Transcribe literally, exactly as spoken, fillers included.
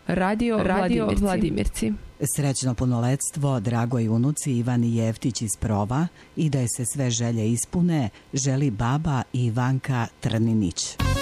Radio, Radio Vladimirci. Vladimirci. Srećno punoletstvo dragoj unuci Ivani Jeftić iz Prova i da je se sve želje ispune, želi baba Ivanka Trninić.